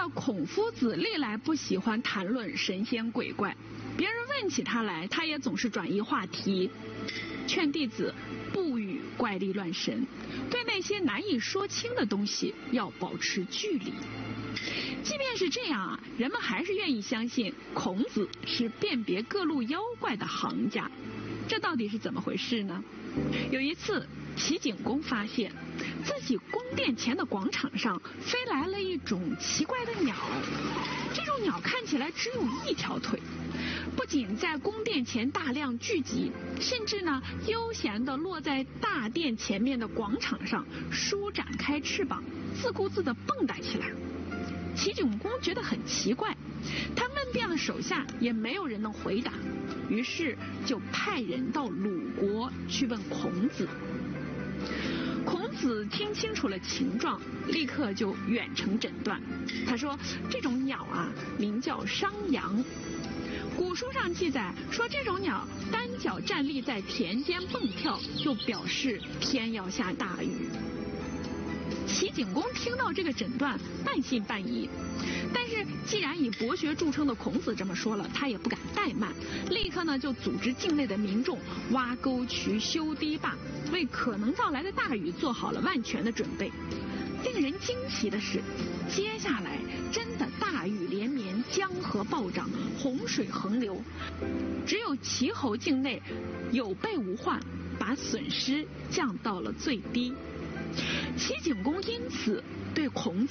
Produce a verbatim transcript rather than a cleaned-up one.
的孔夫子历来不喜欢谈论神仙鬼怪，别人问起他来，他也总是转移话题，劝弟子不与怪力乱神，对那些难以说清的东西要保持距离。即便是这样啊，人们还是愿意相信孔子是辨别各路妖怪的行家。这到底是怎么回事呢？有一次，齐景公发现自己宫殿前的广场上飞来了一种奇怪的鸟，这种鸟看起来只有一条腿，不仅在宫殿前大量聚集，甚至呢悠闲地落在大殿前面的广场上，舒展开翅膀，自顾自地蹦跶起来。齐景公觉得很奇怪，他问遍了手下，也没有人能回答，于是就派人到鲁国去问孔子。孔子听清楚了情状，立刻就远程诊断。他说，这种鸟啊，名叫商阳。古书上记载说，这种鸟单脚站立在田间蹦跳，就表示天要下大雨。齐景公听到这个诊断，半信半疑，但是既然以博学著称的孔子这么说了，他也不敢怠慢，立刻呢就组织境内的民众挖沟渠、修堤坝，为可能到来的大雨做好了万全的准备。令人惊奇的是，接下来真的大雨连绵，江河暴涨，洪水横流，只有齐侯境内有备无患，把损失降到了最低。齐景公因此对孔子